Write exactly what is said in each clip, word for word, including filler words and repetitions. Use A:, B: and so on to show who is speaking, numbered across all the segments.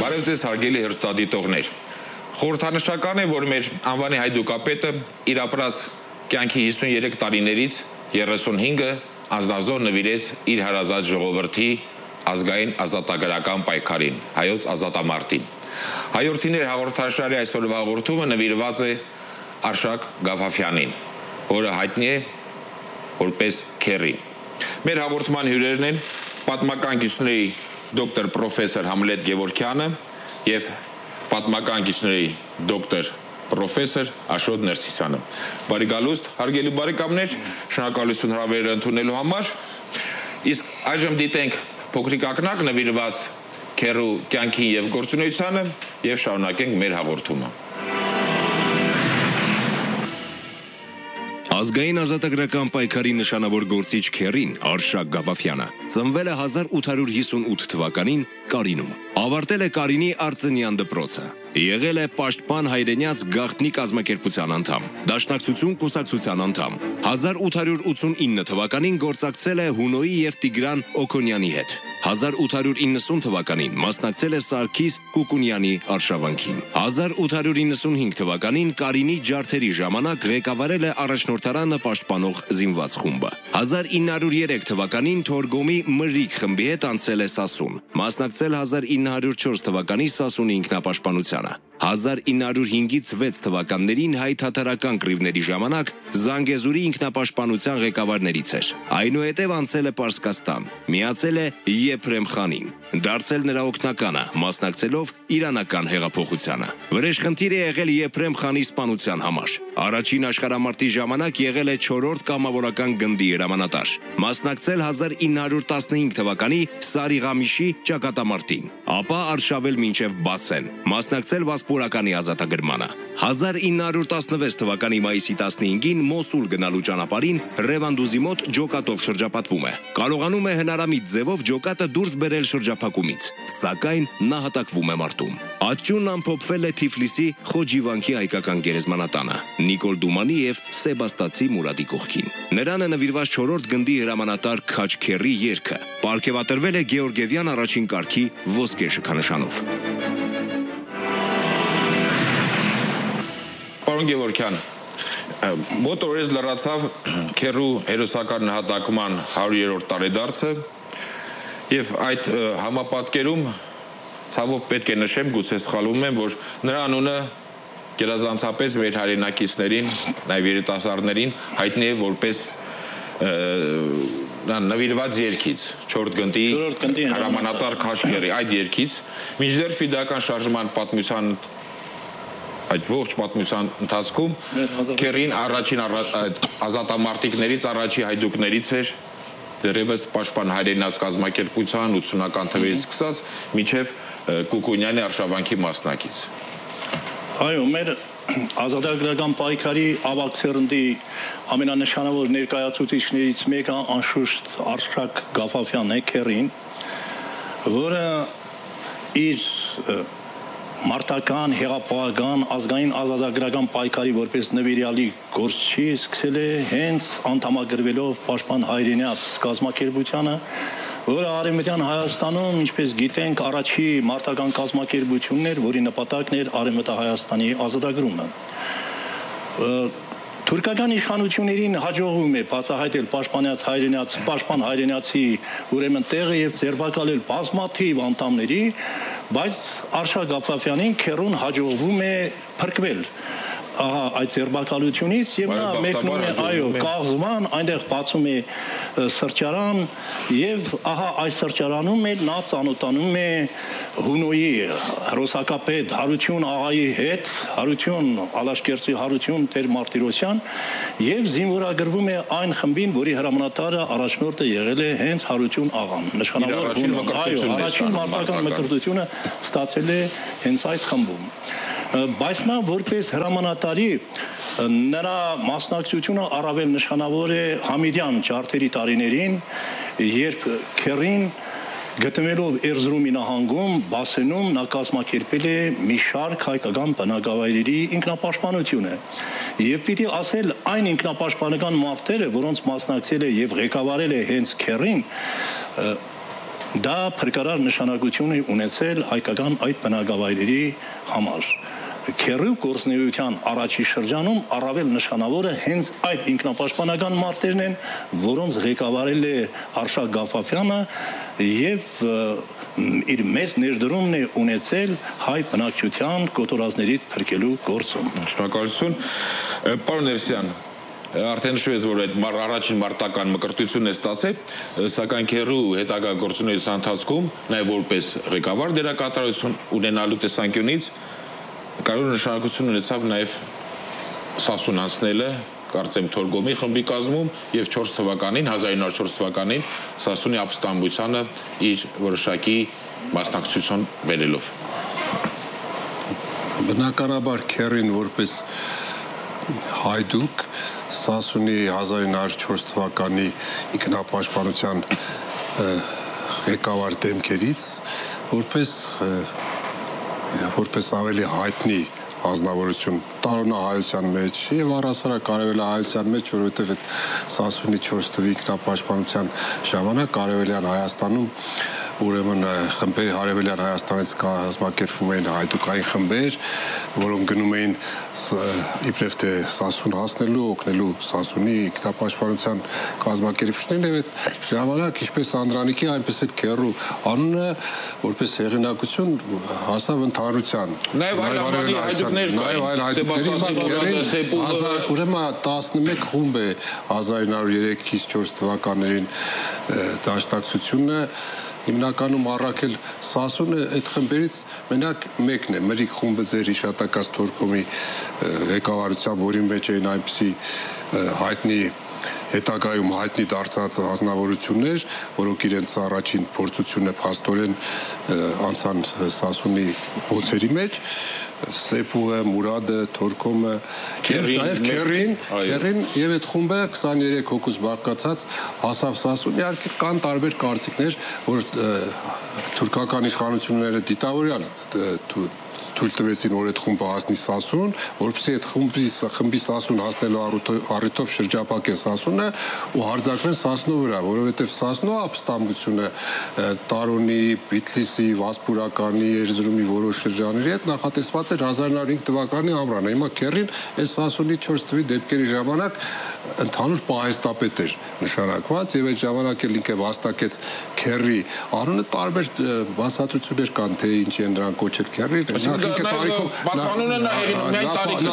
A: Բարև ձեզ հարգելի հեռուստադիտողներ։ Խորհրդանշական է, որ մեր անվանի հայդուկապետը իր ապրած կյանքի հիսուներեք տարիներից երեսունհինգը անձնազոհ նվիրեց իր հարազատ ժողովրդի ազգային ազատագրական պայքարին, հայոց ազատամարտին։ Հայորդիներ հաղորդաշարի այսօրվա հաղորդումը նվիրված է Արշակ Գաֆաֆյանին, որը հայտնի է որպես Քերի։ Մեր հաղորդման հյուրերն են պատմական գիտնների դոկտոր պրոֆեսոր Համլետ Գևորգյանը եւ պատմական գիտնների դոկտոր պրոֆեսոր Աշոտ Ներսիսյանը։ Բարի գալուստ, հարգելի բարեկամներ, շնորհակալություն հրավերը ընդունելու համար։ Իսկ այժմ դիտենք փոքրիկ ակնակ նվիրված Քերու կյանքին եւ գործունեությանը եւ շարունակենք մեր հաղորդումը։
B: Ազգային ազատագրական պայքարի նշանավոր գործիչ Քերին Արշակ Գաֆաֆյանը ծնվել է հազար ութ հարյուր հիսունութ թվականին Կարինում։ Ավարտել է Կարինի Արցենյան դպրոցը։ Եղել է պաշտպան հայրենյաց գաղտնի կազմակերպության անդամ, Դաշնակցություն կուսակցության անդամ։ հազար ութ հարյուր ութսունինը թվականին գործակցել է Հունոյի եւ Տիգրան Օքոնյանի հետ։ հազար ութ հարյուր իննսուն թվականին մասնակցել է Սարգիս Կուկունյանի արշավանքին։ հազար ութ հարյուր իննսունհինգ թվականին Կարինի ջարդերի ժամանակ ղեկավարել է առաջնորդարանը պաշտպանող զինված խումբը։ հազար ինը հարյուր երեք թվականին Թորգոմի Մրրիկ խմբի հետ անցել է Սասուն։ Մասնակցել հազար ինը հարյուր չորս թվականի Սասունի ինքնապաշտպանությանը։ հազար ինը հարյուր հինգից վեց թվականներին հայ-թաթարական կռիվների ժամանակ Զանգեզուրի ինքնապաշտպանության ղեկավարներից էր։ Այնուհետև անցել է Պարսկաստան, միացել է Եփրեմ խանին, դարձել նրա օգնականը, մասնակցելով իրանական հեղափոխությանը։ Վրեժխնդիր է եղել Եփրեմ խանի սպանության համար։ Առաջին աշխարհամարտի ժամանակ եղել է չորրորդ կամավորական գնդի հրամանատար։ Մասնակցել հազար ինը հարյուր տասնհինգ թվականի Սարիղամիշի ճակատամարտին, ապա արշավել մինչև Բասեն, մասնակցել Վասպուրականի ազատագրմանը։ հազար ինը հարյուր տասնվեց թվականի մայիսի տասնհինգին Մոսուլ գնալու ճանապարհին Ռևանդուզի մոտ ջոկատով շրջապատվում է։ Կարողանում է հնարամիտ ձևով ջոկատը դուրս բերել շրջափակումից, սակայն նահատակվում է մարտում։ Ատճունն ամփոփվել է Թիֆլիսի Խոջիվանքի հայկական գերեզմանատանը, Նիկոլ Դումանի եւ Սեբաստացի Մուրադի կողքին։ Նրան է նվիրված չորրորդ գնդի հրամանատար Քաչ Քերի երգը, պարգևատրվել է Գեորգիևյան առաջին կարգի ոսկե շքանշանով։
A: Պարոն Գևորգյան, մոտ օրերս լրացավ Քերու հերոսական նահատակման հարյուրերորդ տարեդարձը եւ այդ համապատկերում ցավով պետք է նշեմ, գուցե սխալվում եմ, որ նրա անունը գերազանցապես մեր հայրենակիցներին, նաեւ երիտասարդներին հայտնի է որպես նվիրված երգից, չորրորդ գնդի հրամանատար Քաչ Քերի, այդ երգից, մինչդեռ ֆիդական շարժման պատմության այդ ողջ պատմության ընթացքում Քերին առաջին ազատամարտիկներից առաջի հայդուկներից էր, դեռևս պաշտպան հայրենաց կազմակերպության ութսունական թվերից սկսած մինչև Կուկունյանի արշավանքի մասնակից։
C: Այո, մեր ազատագրական պայքարի ավագ սերնդի ամենանշանավոր ներկայացուցիչներից մեկը անշուշտ Արշակ Գաֆաֆյանն է, Քերին, որը իր մարտական, հեղափոխական, ազգային ազատագրական պայքարի որպես նվիրյալի գործչի սկսել է հենց անդամագրվելով պաշտպան հայրենյաց կազմակերպությանը, որը Արևմտյան Հայաստանում, ինչպես գիտենք, առաջի մարտական կազմակերպությունն էր, որի նպատակն էր Արևմտա Հայաստանի ազատագրումը։ Թուրքական իշխանություններին հաջողվում է բացահայտել պաշտպանյաց հայրենյաց, պաշտպան հայրենյացի ուրեմն տեղը եւ ձերբակալել բազմաթիվ անդամների, բայց Արշակ Գաֆաֆյանին Քերուն հաջողվում է փրկվել ահա այդ ձերբակալությունից եւ նա մեկնում է այո Կաղզվան, այնտեղ բացում է սրճարան եւ ահա այս սրճարանում էլ նա ծանոթանում է Հունոյի հրոսակապետ Հարություն աղայի հետ, Հարություն Ալաշկերտի Հարություն Տեր Մարտիրոսյան եւ զինվորագրվում է այն խմբին, որի հրամանատարը առաջնորդը եղել է հենց Հարություն աղան։ Նշանավոր այո առաջին մարտական մկրտությունը ստացել է հենց այդ խմբում։ Բայց նա որպես հրամանատարի նրա մասնակցությունը առավել նշանավոր է Համիդյան ջարդերի տարիներին, երբ Քերին գտնվելով Էրզրումի նահանգում, Բասենում նա կազմակերպել է մի շարք հայկական բնակավայրերի ինքնապաշտպանությունը։ Եվ պիտի ասել այն ինքնապաշտպանական մարտերը, որոնց մասնակցել է եւ ղեկավարել է հենց Քերին, դա փրկարար նշանակություն է ունեցել հայկական այդ բնակավայրերի համար։ Քերու գործնեության առաջի շրջանում առավել նշանավորը հենց այդ ինքնապաշտպանական մարտերն են, որոնց ղեկավարել է Արշակ Գաֆաֆյանը եւ իր մեծ ներդրումն է ունեցել հայ բնակչության կոտորածներից փրկելու գործում։
A: Շնորհակալություն։ Պարոն Ներսյան, արդեն նշվեց, որ այդ առաջին մարտական մկրտությունն է ստացել, սակայն Քերու հետագա գործունեության ընթացքում նաև որպես ղեկավար դերակատարություն ունենալու տեսանկյունից կարևոր նշանակություն ունեցավ նաև Սասուն անցնելը, կարծեմ Թորգոմի խմբի կազմում եւ չորս թվականին, հազար իննսուն չորս թվականին Սասունի ապստամբությանը իր որոշակի մասնակցություն բերելով։
D: Բնականաբար Քերին որպես հայդուկ Սասունի հազար իննսուն չորս թվականի ինքնապաշտպանության ղեկավար դեմքերից որպես որպես ավելի հայտնի ազնվորություն տարոնահայության մեջ եւ առասարակ կարևելահայության մեջ, որովհետեւ այդ Սասունի չորս թվի ինքնապաշտպանության ժամանակ Կարևելյան Հայաստանում ուրեմն խմբեր Հարևելյան Հայաստանից կազմակերպվում էին հայդուկային խմբեր, որոնք գնում էին իբրև թե Սասուն հասնելու, օգնելու Սասունի ինքնապաշտպանության կազմակերպիչներին եւ այդ ժամանակ ինչպես Անդրանիկի, այնպես էլ Քերու անունը որպես հեղինակություն հասավ ընդհանրության։
A: Նաեւ այլ անվանի հայդուկներ
D: կային, ուրեմն տասնմեկ խումբ է հազար իննսուն երեքից չորս թվականներին դաշնակցությունը հիմնականում առաքել Սասունը այդ խմբերից մենակ մեկն է, Մրիկ խումբը ձեր հիշատակած Թորգոմի ղեկավարությամբ, որի մեջ էին այնպիսի հայտնի հետագայում հայտնի դարձած ազնվորություններ, որոնք իրենց առաջին փորձությունը փաստորեն անցան Սասունի փոցերի մեջ, Սեփուը, Մուրադը, Թորգոմը, նաև Քերին, Քերին եւ այդ խումբը քսաներեք հոգուց բաղկացած հասավ Սասուն։ Իհարկե կան տարբեր կարծիքներ, որ թուրքական իշխանությունները դիտավորյալ թույլ տվեցին, որ այդ խումբը հասնի Սասուն, որպեսզի այդ խմբի խմբի Սասուն հասնելու առիթով շրջապակեն Սասունը ու հարձակվեն Սասնո վրա, որովհետև Սասնո ապստամբությունը Տարոնի, Բիթլիսի, Վասպուրականի, Էրզրումի որոշ շրջանների հետ նախատեսված էր հազար իննսուն հինգ թվականի ամռանը։ Հիմա Քերին այս Սասունի չորս թվի դեպքերի ժամանակ ընդհանուր պահեստապետ էր նշանակված եւ այդ ժամանակ էլ ինքը վաստակեց Քերի անունը տարբեր բացատրություններ կան, թե ինչի են նրան կոչել Քերի։
A: Պատանունը նա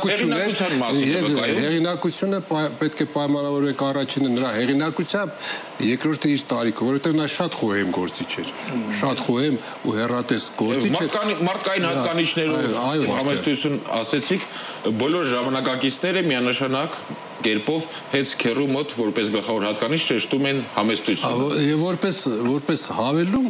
D: հեղինակությունը պետք է պայմանավորվենք առաջինը նրա հեղինակությամբ, երկրորդը իր տարիքը, որովհետև նա շատ խոհեմ գործիչ էր, շատ խոհեմ ու հեռատես գործիչ էր։
A: Մարդկային հատկանիշներով համեստություն ասեցիք, բոլոր ժամանակակիցները միանշանակ կերպով հենց Քերու մոտ որպես գլխավոր հատկանիշ շեշտում են համեստությունը։
D: Եվ որպես որպես հավելում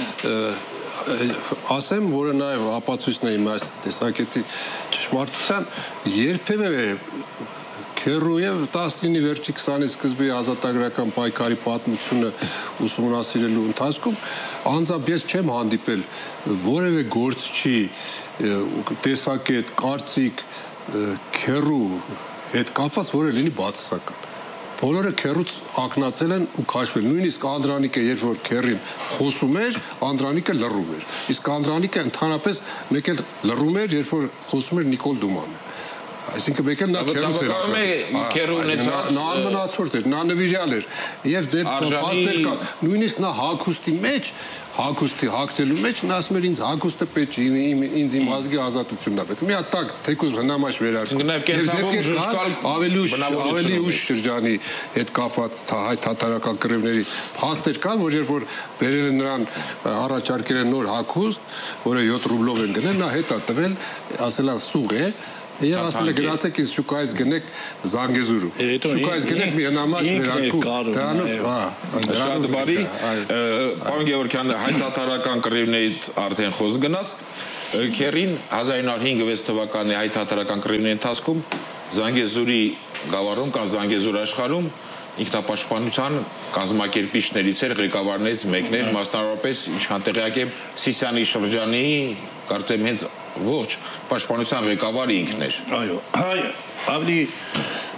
D: ասեմ, որը նաև ապացույցն է իմ այս տեսակետի ճշմարտության, երբևէ Քերու եւ տասնինի վերջի քսանի սկզբի ազատագրական պայքարի պատմությունը ուսումնասիրելու ընթացքում անձամբ ես չեմ հանդիպել որևէ գործչի տեսակետ, կարծիք Քերու հետ կապված, որը լինի բացասական։ Բոլորը Քերուց ակնացել են ու քաշվել։ Նույնիսկ Անդրանիկը, երբ որ Քերին խոսում էր, Անդրանիկը լռում էր։ Իսկ Անդրանիկը ընդհանրապես մեկ էլ լռում էր, երբ որ խոսում էր Նիկոլ Դումանը։ Այսինքն մեկ էլ նա Քերուց էր ակնկալում։ Նա անմնացորդ էր, նա նվիրյալ էր։ Եվ դեր փաստեր կան։ Նույնիսկ նա հագուստի մեջ հագուստի հագնելու մեջ նա ասում էր ինձ հագուստը պետք է ինձ իմ ազգի ազատությունն է պետք։ Մի հատ տակ թեկուզ հնամաշ վերարկում։ Ավելի ուշ ավելի ուշ շրջանի հետ կապված հայ թաթարական կռիվների փաստեր կան, որ երբ որ բերել են նրան առաջարկել են նոր հագուստ, որը յոթ ռուբլով են գնել, նա հետ է տվել, ասել է սուղ է։ Եվ ասել է գրացեք ինձ շուկայից գնեք Զանգեզուրում։ Շուկայից գնեք մի հնամաշ վերարկու։ Դրանով, հա,
A: շատ բարի։ Պարոն Գևորգյան, հայ-թաթարական կռիվներից արդեն խոսք գնաց։ Քերին հազար իննսուն հինգ թվականի հայ-թաթարական կռիվների ընթացքում Զանգեզուրի գավառում կամ Զանգեզուր աշխարհում ինքնապաշտպանության կազմակերպիչներից էր, ղեկավարներից մեկն էր, մասնավորապես ինչքան տեղյակ եմ, Սիսիանի շրջանի, կարծեմ հենց ողջ պաշտպանության ղեկավարը ինքն էր։
C: Այո, այո, ավելի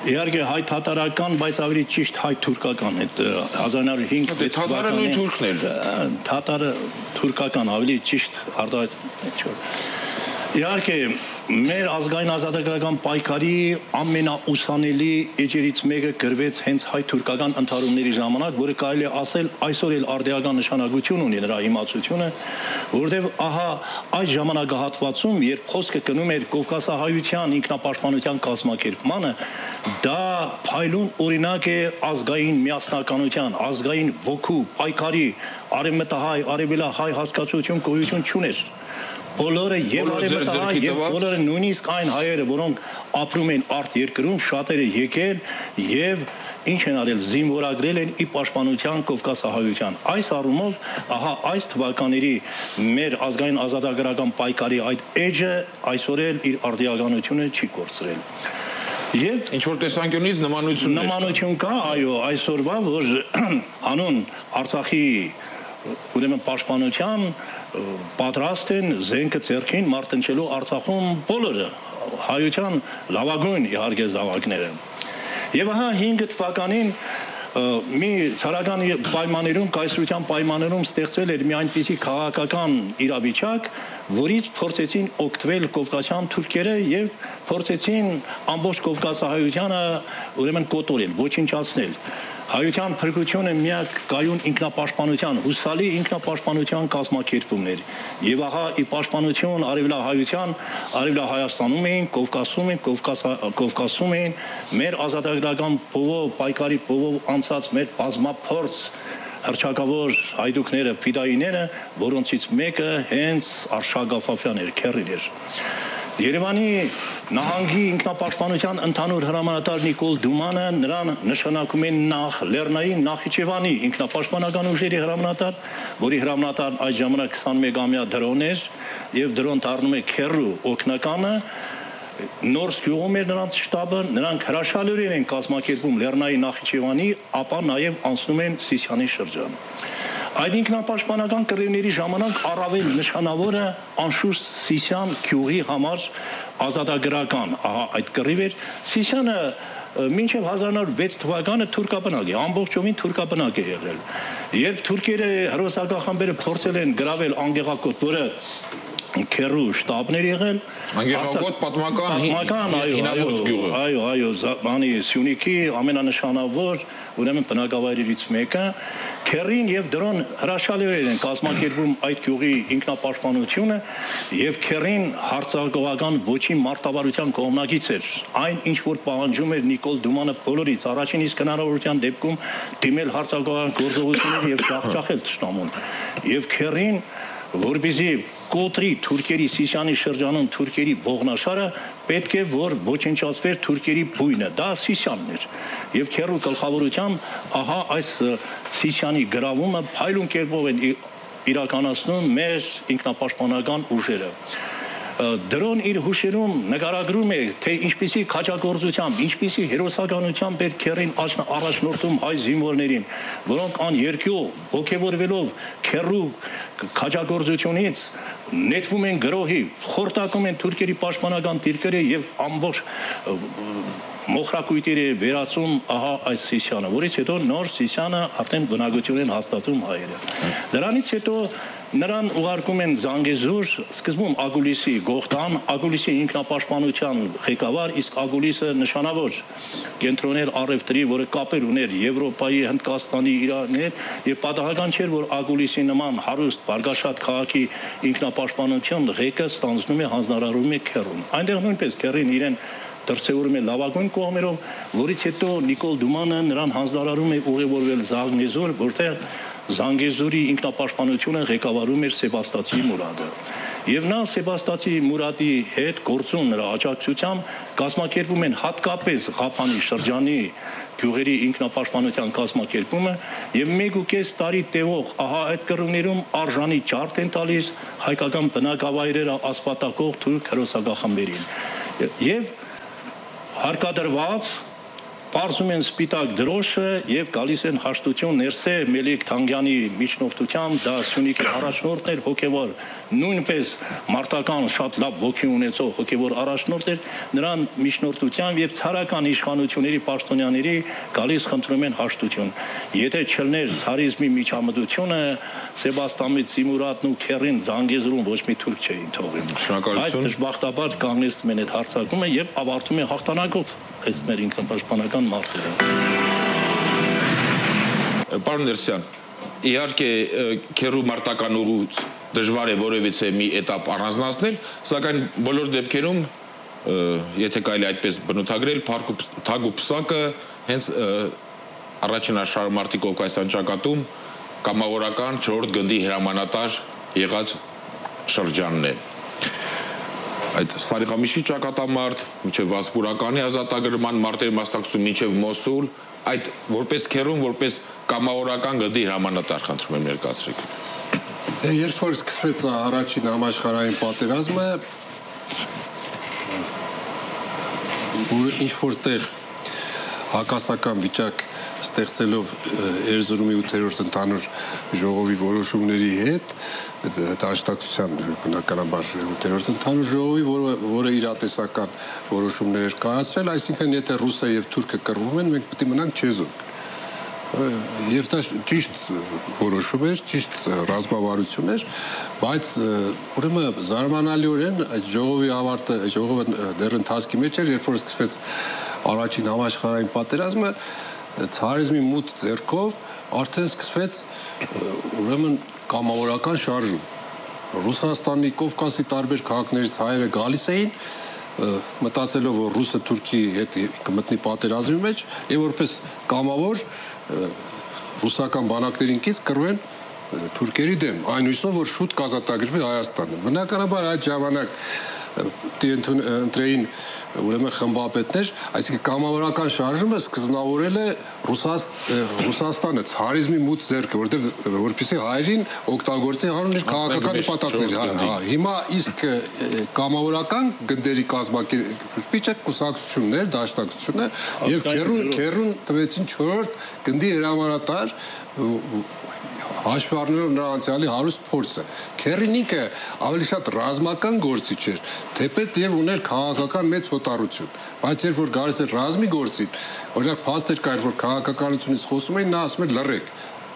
C: Իհարկե հայ-թաթարական, բայց ավելի ճիշտ հայ-թուրքական այդ հազար նոց հինգ
A: թաթարը նույն թուրքն էր։
C: Թաթարը թուրքական, ավելի ճիշտ արտահայտ։ Իհարկե, մեր ազգային ազատագրական պայքարի ամենաուսանելի էջերից մեկը գրվեց հենց հայ-թուրքական ընդհարումների ժամանակ, որը կարելի է ասել այսօր էլ արդիական նշանակություն ունի նրա իմացությունը, որտեղ ահա այդ ժամանակահատվածում, երբ խոսքը գնում էր կովկասահայության ինքնապաշտպանության կազմակերպմանը, դա փայլուն օրինակ է ազգային միասնականության, ազգային ոգու, պայքարի, արևմտահայ, արևելահայ հասկացություն գոյություն չուներ։ Բոլորը եւ արևմտահայ եւ բոլորը նույնիսկ այն հայերը, որոնք ապրում են արտ երկրում, շատերը եկել եւ ինչ են արել, զինվորագրել են ի պաշտպանության կովկասահայության։ Այս առումով, ահա այս թվականների մեր ազգային ազատագրական պայքարի այդ էջը այսօր էլ իր արդիականությունը չի կորցրել։ Եվ
A: ինչ որ տեսանկյունից նմանություն
C: նմանություն կա, այո, այսօրվա, որ անուն Արցախի ուրեմն պաշտպանության պատրաստ են զենքը ձեռքին մարտնչելու Արցախում բոլորը, հայության լավագույն իհարկե զավակները։ Եվ ահա հինգ թվականին մի ցարական պայմաններում, կայսրության պայմաններում ստեղծվել էր մի այնպիսի քաղաքական իրավիճակ, որից փորձեցին օգտվել կովկասյան թուրքերը եւ փորձեցին ամբողջ կովկասահայությանը ուրեմն կոտորել, ոչնչացնել։ Հայության փրկությունը միակ կայուն ինքնապաշտպանության, հուսալի ինքնապաշտպանության կազմակերպումներ։ Եվ ահա ի պաշտպանություն արևելահայության, արևելահայաստանում էին, Կովկասում էին, Կովկասում էին մեր ազատագրական փողով, պայքարի փողով անցած մեր բազմափորձ հռչակավոր հայդուկները, ֆիդայիները, որոնցից մեկը հենց Արշակ Գաֆաֆյանն էր, քեռին էր։ Երևանի նահանգի ինքնապաշտպանության ընդհանուր հրամանատար Նիկոլ Դումանը նրան նշանակում են նախ Լեռնային Նախիջևանի ինքնապաշտպանական ուժերի հրամանատար, որի հրամանատարն այդ ժամանակ քսանմեկամյա դրոն էր եւ դրոն դառնում է քեռու օգնականը, նոր գյուղում էր նրանց շտաբը, նրանք հրաշալիորեն են կազմակերպում Լեռնային Նախիջևանի, ապա նաեւ անցնում են Սիսիանի շրջան։ Այդ ինքնապաշտպանական կռիվների ժամանակ առավել նշանավորը անշուշտ Սիսիան գյուղի համար ազատագրական, ահա այդ կռիվ էր։ Սիսիանը մինչև հազար նոց վեց թվականը թուրքաբնակ է, ամբողջովին թուրքաբնակ է եղել։ Երբ թուրքերը հրոսակախմբերը փորձել են գրավել Անգեղակոտ, որը քեռու շտաբներ եղել,
A: Անգեղակոտ պատմական հինավուրց գյուղը։
C: Այո, այո, բանի Սյունիքի ամենանշանավոր ուրեմն բնակավայրերից մեկը, քեռին եւ դրոն հրաշալիորեն են կազմակերպում այդ գյուղի ինքնապաշտպանությունը եւ քեռին հարձակողական ոչի մարտավարության կողմնակից էր։ Այն ինչ որ պահանջում էր Նիկոլ Դումանը բոլորից, առաջին իսկ հնարավորության դեպքում դիմել հարձակողական գործողություններ եւ ջախջախել թշնամուն։ Եվ քեռին որպեսզի կոտրի թուրքերի Սիսիանի շրջանում թուրքերի ողնաշարը, պետք է որ ոչնչացվեր թուրքերի բույնը, դա Սիսիանն էր։ Եվ քեռու գլխավորությամբ ահա այս Սիսիանի գրավումը փայլուն կերպով են իրականացնում մեր ինքնապաշտպանական ուժերը։ Դրոն իր հուշերում նկարագրում է, թե ինչպիսի քաջագործությամբ, ինչպիսի հերոսականությամբ էր քեռին առաջնորդում հայ զինվորներին, որոնք աներկյուղ ոգևորվելով քեռու քաջագործությունից նետվում են գրոհի, խորտակում են թուրքերի պաշտպանական դիրքերը եւ ամբողջ մոխրակույտերը վերածում ահա այս Սիսիանը, որից հետո նոր Սիսիանը արդեն բնակություն են հաստատում հայերը։ Դրանից հետո նրան ուղարկում են Զանգեզուր, սկզբում Ագուլիսի Գողտան, Ագուլիսի ինքնապաշտպանության ղեկավար, իսկ Ագուլիսը նշանավոր կենտրոներ առևտրի, որը կապեր ուներ Եվրոպայի, Հնդկաստանի, Իրանի հետ, եւ պատահական չէր, որ Ագուլիսի նման հարուստ, բարգաշատ քաղաքի ինքնապաշտպանության ղեկը ստանձնում է հանձնարարում է քեռուն։ Այնտեղ նույնպես քեռին իրեն դրսևորում է լավագույն կողմերով, որից հետո Նիկոլ Դումանը նրան հանձնարարում է ուղևորվել Զանգեզուր, որտեղ Զանգեզուրի ինքնապաշտպանությունը ղեկավարում էր Սեբաստացի Մուրադը։ Եվ նա Սեբաստացի Մուրադի հետ գործում նրա աջակցությամբ կազմակերպում են հատկապես Ղափանի շրջանի գյուղերի ինքնապաշտպանության կազմակերպումը եւ մեկ ու կես տարի տևող ահա այդ կռիվներում արժանի ջարդ են տալիս հայկական բնակավայրերը ասպատակող թուրք հրոսակախմբերին։ Եվ հարկադրված պարզում են սպիտակ դրոշը եւ գալիս են հաշտություն Ներսե Մելիք Թանգյանի միջնորդությամբ, դա Սյունիքի առաջնորդն էր, հոգեվոր նույնպես մարտական շատ լավ ոգի ունեցող հոգեվոր առաջնորդ էր, նրան միջնորդությամբ եւ ցարական իշխանությունների պաշտոնյաների գալիս խնդրում են հաշտություն։ Եթե չլներ ցարիզմի միջամտությունը, Սեբաստիան Ծիմուրատն ու Քերին Զանգեզուրում ոչ մի թուրք չէին թողին։ Այդ դժբախտաբար կանգնեցնում են այդ հարձակումը եւ ավարտում են հաղթանակով այս մեր ինքնապաշտպանական մարտերը։
A: Պարոն Ներսյան, իհարկե քերու մարտական ուղուց դժվար է որևիցե մի этап առանձնացնել, սակայն բոլոր դեպքերում, եթե կարելի այդպես բնութագրել, թագ ու պսակը հենց առաջին աշխարհամարտի Կովկասյան ճակատում կամավորական չորրորդ գնդի հրամանատար եղած շրջանն է։ Այդ Սարիղամիշի ճակատամարտ, մինչև Վասպուրականի ազատագրման մարտերի մասնակցություն, մինչև Մոսուլ, այդ որպես քերուն, որպես կամավորական գնդի հրամանատար խնդրում եմ ներկայացրեք։
D: Երբ որ սկսվեց առաջին համաշխարհային պատերազմը, ինչ որտեղ հակասական վիճակ ստեղծելով Էրզրումի ութերորդ ընդհանուր ժողովի որոշումների հետ, դաշնակցության բնականաբար ութերորդ ընդհանուր ժողովի, որը իրատեսական որոշումներ էր կայացրել, այսինքն եթե ռուսը եւ թուրքը կռվում են, մենք պետք է մնանք չեզոք։ Եվ դա ճիշտ որոշում էր, ճիշտ ռազմավարություն էր, բայց ուրեմն զարմանալիորեն այդ ժողովի ավարտը, ժողովը դեռ ընթացքի մեջ էր, երբ որ սկսվեց առաջին համաշխարհային պատերազմը, ցարիզմի մութ ձեռքով արդեն սկսվեց ուրեմն կամավորական շարժում։ Ռուսաստանի, Կովկասի տարբեր քաղաքներից հայերը գալիս էին, մտածելով որ ռուսը Թուրքի հետ կմտնի պատերազմի մեջ եւ որպես կամավոր ռուսական բանակներին կից կռվեն թուրքերի դեմ, այն հույսով որ շուտ կազատագրվի Հայաստանը։ Բնականաբար այդ ժամանակ ընտրեին ուրեմն խմբապետներ, այսինքն կամավորական շարժումը սկզբնավորել է Ռուսաստանը, ցարիզմի մութ ձեռքը, որտեղ որպեսզի հայերին օգտագործի հանուն քաղաքական նպատակներ։ Հիմա իսկ կամավորական գնդերի կազմակերպիչը կուսակցություններ, դաշնակցությունը եւ քերուն տվեցին չորրորդ գնդի հրամանատար հաշվի առնելով նրա անցյալի հարուստ փորձը։ Քերին ինքը ավելի շատ ռազմական գործիչ էր, թեպետ եւ ուներ քաղաքական մեծ հոտառություն, բայց երբ որ գալիս էր ռազմի գործին, օրինակ փաստեր կար, որ քաղաքականությունից խոսում էին, նա ասում էր լռեք,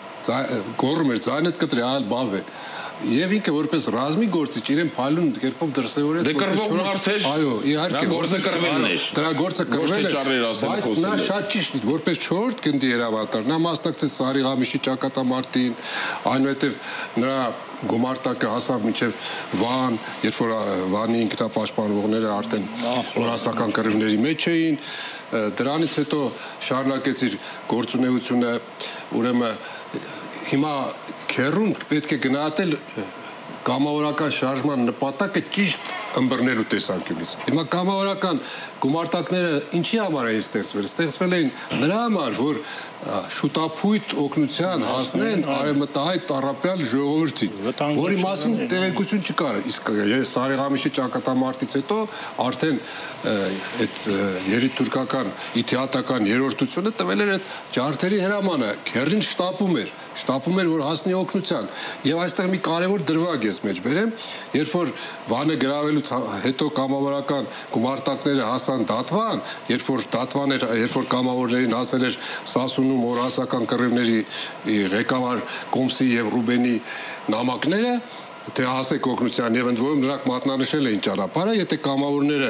D: գոռում էր ձայնդ կտրի, այլ բավ է։ Եվ ինքը որպես ռազմի գործիչ իրեն փայլուն կերպով դրսևորեց
A: Դե կռվող մարդ էր։
D: Այո, իհարկե,
A: գործը կռվելն էր։
D: Դրա գործը կռվել էր, բայց նա շատ ճիշտ, որպես չորրորդ գնդի հրամանատար, նա մասնակցեց Սարիղամիշի ճակատամարտին, այնուհետև նրա գումարտակը հասավ մինչև Վան, երբ որ Վանի ինքնապաշտպանողները արդեն ռասական կռիվների մեջ էին, դրանից հետո շարունակեց իր գործունեությունը, ուրեմն հիմա քերուն պետք է գնահատել կամավորական շարժման նպատակը ճիշտ ըմբռնելու տեսանկյունից։ Հիմա կամավորական գումարտակները ինչի համար էին ստեղծվել։ Ստեղծվել էին նրա համար, որ շուտափույթ օգնության հասնեն արևմտահայ տառապյալ ժողովրդին, որի մասին տեղեկություն չկար։ Իսկ Սարիղամիշի ճակատամարտից հետո արդեն այդ երիտուրկական իթիհատական երրորդությունը տվել էր այդ ջարդերի հրամանը, քերին շտապում էր, շտապում էր որ հասնի օգնության։ Եվ այստեղ մի կարևոր դրվագ ես մեջ բերեմ, երբ որ Վանը գրավելուց հետո կամավորական գումարտակները հասան Դատվան, երբ որ Դատվան էր, երբ որ կամավորներին հասել էր Սասունում օրասական կռիվների ղեկավար Կոմսի եւ Ռուբենի նամակները, թե հասեք օգնության եւ ընդ որում նրանք մատնանշել էին ճանապարհը, եթե կամավորները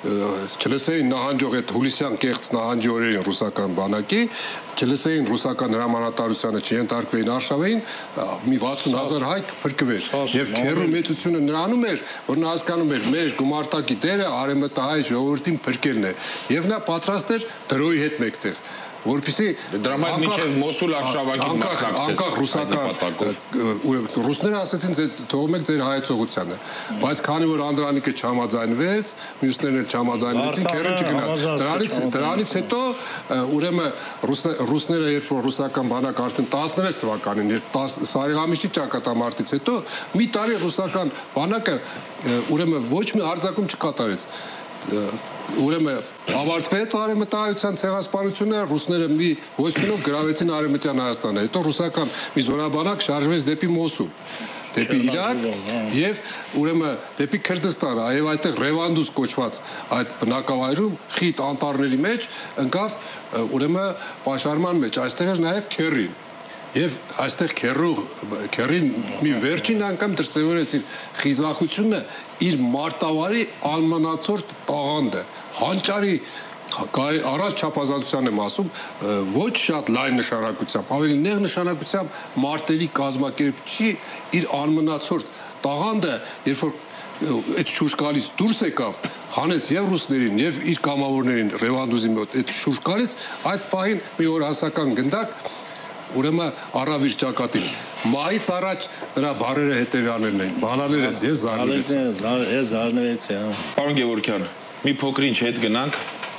D: չլսեին նահանջող այդ հուլիսյան կեղծ նահանջի օրերին ռուսական բանակի, չլսեին ռուսական հրամանատարությանը, չենթարկվեին արշավային, մի վաթսուն հազար հայ փրկվեր։ Եվ քերու մեծությունը նրանում էր, որ նա հասկանում էր մեր գումարտակի դերը արևմտահայ ժողովրդին փրկելն է, եւ նա պատրաստ էր դրոյի հետ մեկտեղ որպեսզի
A: դրամայր մինչև Մոսուլ արշավանքին մասնակցեց
D: անկախ ռուսական ռուսները ասացին թողում եք ձեր հայեցողությանը, բայց քանի որ Անդրանիկը չհամաձայնվեց, մյուսներն էլ չհամաձայնվեցին, քերին չգնաց։ Դրանից դրանից հետո ուրեմն ռուսները երբ որ ռուսական բանակ արդեն տասնվեց թվականին, Սարիղամիշի ճակատամարտից հետո մի տարի ռուսական բանակը ուրեմն ոչ մի հարձակում չկատարեց։ ուրեմն ավարտվեց արևմտահայության ցեղասպանությունը, ռուսները մի ոչինով գրավեցին արևմտյան Հայաստանը, հետո ռուսական մի զորաբանակ շարժվեց դեպի Մոսուլ, դեպի Իրաք եւ ուրեմն դեպի Քրդստան, այո այդտեղ Ռևանդուս կոչված այդ բնակավայրում խիտ անտառների մեջ ընկավ ուրեմն պաշարման մեջ, այստեղ էր նաեւ Քերին եւ այստեղ քերու քերին մի վերջին անգամ դրսևորեց իր խիզախությունը իր մարտավարի ալմանացորդ տաղանդը հանճարի առանց չափազանցության եմ ասում ոչ շատ լայն նշանակությամբ ավելի նեղ նշանակությամբ մարտերի կազմակերպչի իր ալմանացորդ տաղանդը երբ որ այդ շուրջ գալիս դուրս եկավ հանեց եւ ռուսներին եւ իր կամավորներին Ռևանդուզի մոտ այդ շուրջ գալիս այդ պահին մի օր հասական գնդակ ուրեմն առավիր ճակատին մայից առաջ նրա բարերը հետևյալներն էին բանաներս ես զարնվեցի
C: ես զարնվեցի
A: Պարոն Գևորգյան մի փոքր ինչ հետ գնանք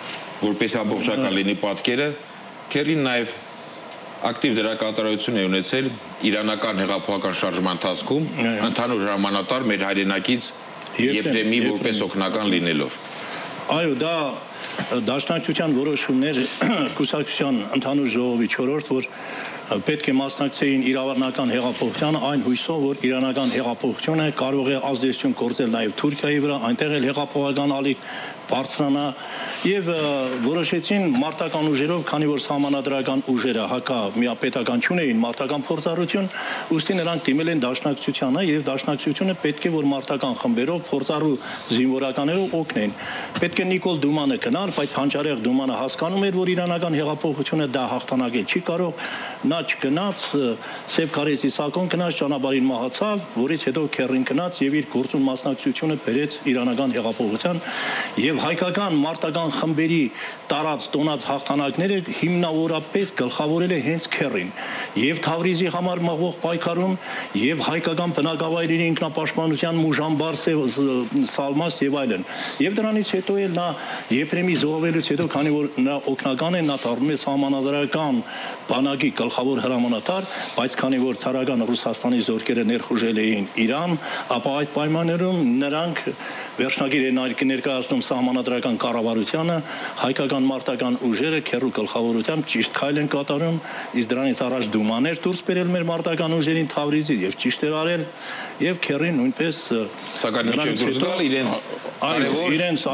A: որպես ամբողջական լինի պատկերը Քերին նաև ակտիվ դերակատարություն է ունեցել իրանական հեղափոխական շարժման ընթացքում ընդհանուր հրամանատար մեր հայրենակից Եփրեմի որպես օգնական լինելով
C: այո դա Դաշնակցության որոշումներ կուսակցության ընդհանուր ժողովի չորրորդ որ պետք է մասնակցեին իրանական հեղափոխությանը այն հույսով որ իրանական հեղափոխությունը կարող է ազդեցություն գործել նաև Թուրքիայի վրա այնտեղ էլ հեղափոխական ալիք բարձրանա եւ որոշեցին մարտական ուժերով քանի որ սահմանադրական ուժերը հակա միապետական չունեին մարտական փորձառություն ուստի նրանք դիմել են դաշնակցությանը եւ դաշնակցությունը պետք է որ մարտական խմբերով փորձառու զինվորականներով օգնեն պետք է Նիկոլ Դումանը գնար բայց հանճարեղ Դումանը հասկանում էր որ իրանական հեղափոխությունը դա հաղթանակել չի կարող նա չգնաց Սև Քարեզի Սակոն գնաց ճանապարհին մահացավ որից հետո Քերին գնաց եւ իր գործուն մասնակցությունը բերեց իրանական հեղափոխության եւ հայկական մարտական խմբերի տարած տոնած հաղթանակները հիմնավորապես գլխավորել է հենց Քերին եւ Թավրիզի համար մղվող պայքարում եւ հայկական բնակավայրերի ինքնապաշտպանության Մուժամբար Սալմաս եւ այլն եւ դրանից հետո էլ նա Եփրեմի զոհվելուց հետո քանի որ նա օգնական է նա դառնում է սահմանադրական բանակի գլխավոր հրամանատար բայց քանի որ ցարական Ռուսաստանի զորքերը ներխուժել էին Իրան ապա այդ պայմաններում նրանք վերջնագիր են ներկայացնում սահմանադրական կառավարությանը հայկական մարտական ուժերը քերու գլխավորությամբ ճիշտ քայլ են կատարում իսկ դրանից առաջ Դումաներ դուրս բերել մեր մարտական ուժերին Թավրիզից եւ ճիշտ էր արել եւ քերին նույնպես
A: սակայն միջև դուրս գալ իրենց
C: իրենց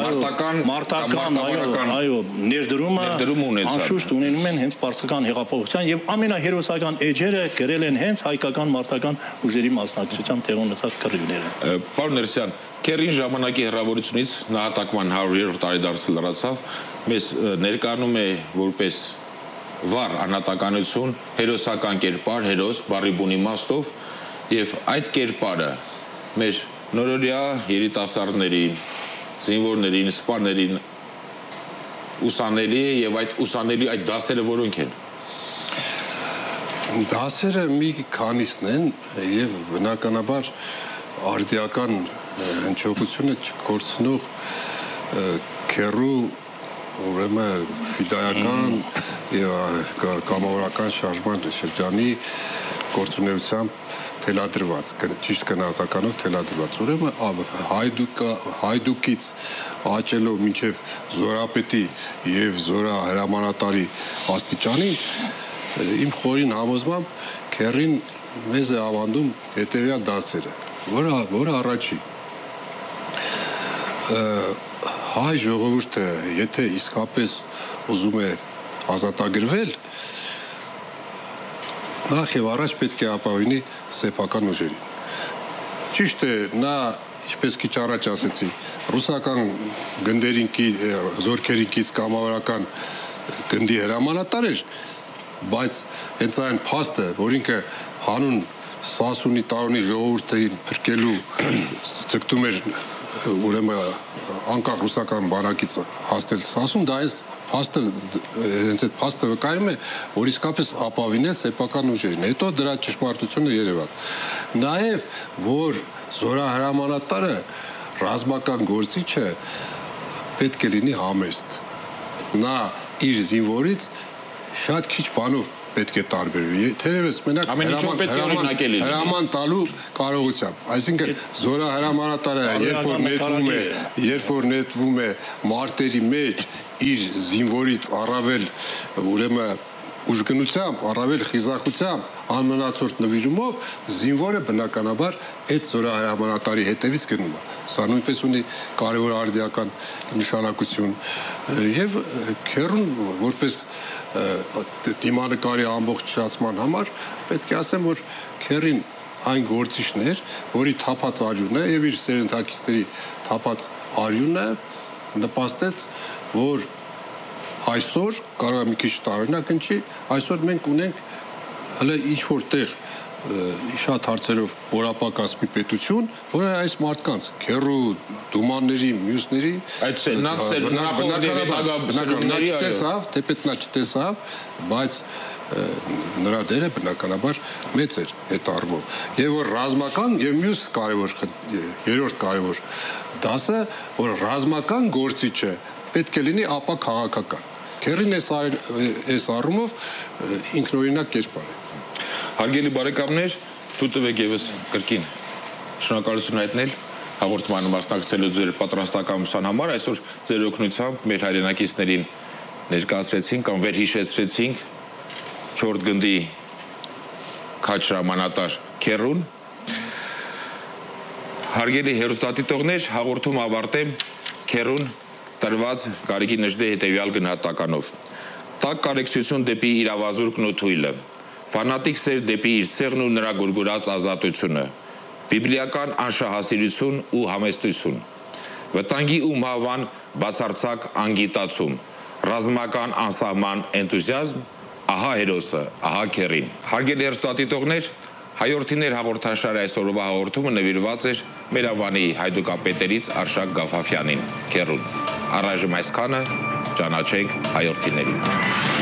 C: մարտական այո ներդրումը անշուշտ ունենում են հենց պարսկական հեղափոխության եւ ամենահերոսական էջերը գրել են հենց հայկական մարտական ուժերի մասնակցությամբ տեղ ունեցած կռիվները
A: Պարոն Ներսյան Քերին ժամանակի հեռավորությունից նահատակման հարյուրերորդ տարեդարձը լրացավ մեզ ներկայանում է որպես վառ անհատականություն հերոսական կերպար հերոս բառի բուն իմաստով եւ այդ կերպարը մեր նորորյա երիտասարդներին զինվորներին սպաներին ուսանելի է եւ այդ ուսանելի այդ դասերը որոնք են
D: դասերը մի քանիսն են եւ բնականաբար արդիական հնչողությունը չկորցնող քերու ուրեմն ֆիդայական եւ կամավորական շարժման շրջանի գործունեությամբ թելադրված ճիշտ գնահատականով թելադրված ուրեմն հայդուկա հայդուկից աճելով մինչև զորապետի եւ զորահրամանատարի աստիճանին իմ խորին համոզմամբ քերին մեզ է ավանդում հետեւյալ դասերը որը որը առաջի հայ ժողովուրդը եթե իսկապես ուզում է ազատագրվել նախ եւ առաջ պետք է ապավինի սեփական ուժերին ճիշտ է նա ինչպես քիչ առաջ ասեցի ռուսական գնդերին զորքերին կից կամավորական գնդի հրամանատար էր բայց հենց այն փաստը որ ինքը հանուն Սասունի տարոնի ժողովրդին փրկելու ցկտում էր ուրեմն անկախ ռուսական բանակից հասնել Սասուն դա այս փաստը հենց այդ փաստը վկայում է որ իսկապես ապավինել սեփական ուժերին հետո դրա ճշմարտությունը երևաց նաև որ զորահրամանատարը ռազմական գործիչը պետք է լինի համեստ նա իր զինվորից շատ քիչ բանով պետք է տարբերվի։ Թերևս մենակ հրաման տալու կարողությամբ, այսինքն զորահրամանատարը երբ որ նետվում է, երբ որ նետվում է մարտերի մեջ իր զինվորից առավել ուրեմն ուժգնությամբ, առավել խիզախությամբ անմնացորդ նվիրումով զինվորը բնականաբար այդ զորահրամանատարի հետևից գնում է։ Սա նույնպես ունի կարևոր արդիական նշանակություն եւ քերուն որպես դիմանկարի ամբողջացման համար պետք է ասեմ, որ քերին այն գործիչներ, որի թափած արյունը եւ իր սերնդակիցների թափած արյունը նպաստեց, որ այսօր կարող է մի քիչ տարօրինակ ընչի, այսօր մենք ունենք հələ ինչ-որ տեղ շատ հարցերով որապակած մի պետություն, որը այս մարդկանց քերու դումանների, մյուսների
A: այդ նախորդների
D: չտեսավ, թեպետ նա չտեսավ, բայց նրա դերը բնականաբար մեծ էր այդ առումով։ Եվ որ ռազմական եւ մյուս կարևոր երրորդ կարևոր դասը, որ ռազմական գործիչը պետք է լինի ապա քաղաքական։ Քերին այս առումով ինքնօրինակ կերպար է։
A: Հարգելի բարեկամներ, թույլ տվեք եւս կրկին շնորհակալություն հայտնել հաղորդմանը մասնակցելու ձեր պատրաստակամության համար։ Այսօր ձեր օգնությամբ մեր հայրենակիցներին ներկայացրեցինք կամ վերհիշեցրեցինք չորրորդ գնդի քաջ հրամանատար քերուն։ Հարգելի հեռուստադիտողներ, հաղորդում ավարտեմ քերուն տրված Գարիկի Նժդեհի հետևյալ գնահատականով։ Տակ կարեկցություն դեպի իրավազուրկն ու թույլը, ֆանատիկ սեր դեպի իր ցեղն ու նրա գուրգուրած ազատությունը, բիբլիական անշահասիրություն ու համեստություն, վտանգի ու մահվան բացարձակ անգիտացում, ռազմական անսահման էնտուզիազմ, ահա հերոսը, ահա քերին։ Հարգելի հեռուստադիտողներ, Հայորդիներ հաղորդաշարի այսօրվա հաղորդումը նվիրված էր մեր ավանի հայդուկապետերից Արշակ Գաֆաֆյանին, քերուն։ Առայժմ այսքանը, ճանաչենք հայորդիներին։